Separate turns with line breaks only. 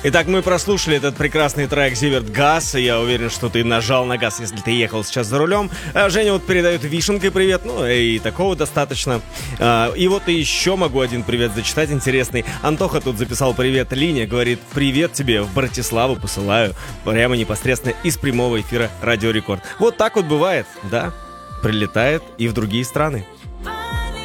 Итак, мы прослушали этот прекрасный трек «Зиверт Газ». Я уверен, что ты нажал на газ, если ты ехал сейчас за рулем. Женя вот передает вишенкой привет, ну и такого достаточно. И вот и еще могу один привет зачитать интересный. Антоха тут записал привет Лине, говорит: привет тебе, в Братиславу посылаю. Прямо непосредственно из прямого эфира Радио Рекорд. Вот так вот бывает, да, прилетает и в другие страны.